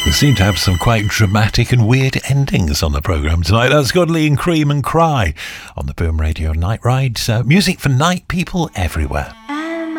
We seem to have some quite dramatic and weird endings on the programme tonight. That's Godley and Cream and Cry on the Boom Radio Night Rides. Music for night people everywhere.